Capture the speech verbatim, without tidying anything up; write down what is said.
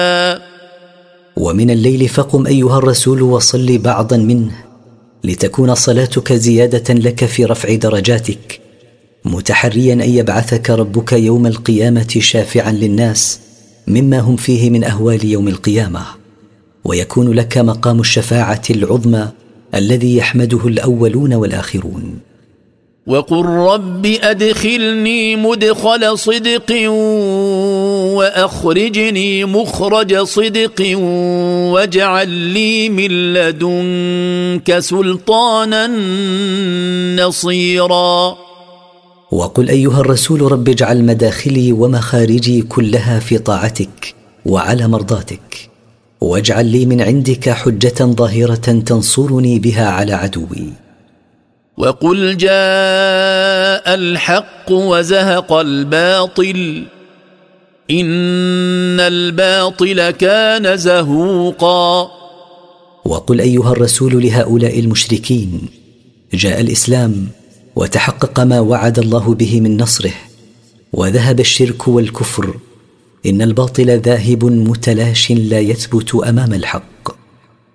ومن الليل فقم أيها الرسول وصل بعضا منه لتكون صلاتك زيادة لك في رفع درجاتك، متحريا أن يبعثك ربك يوم القيامة شافعا للناس مما هم فيه من أهوال يوم القيامة، ويكون لك مقام الشفاعة العظمى الذي يحمده الأولون والآخرون. وقل رب أدخلني مدخل صدق وأخرجني مخرج صدق واجعل لي من لدنك سلطانا نصيرا. وقل أيها الرسول رب اجعل مداخلي ومخارجي كلها في طاعتك وعلى مرضاتك، واجعل لي من عندك حجة ظاهرة تنصرني بها على عدوي. وقل جاء الحق وزهق الباطل إن الباطل كان زهوقا. وقل أيها الرسول لهؤلاء المشركين جاء الإسلام وتحقق ما وعد الله به من نصره، وذهب الشرك والكفر، إن الباطل ذاهب متلاش لا يثبت أمام الحق.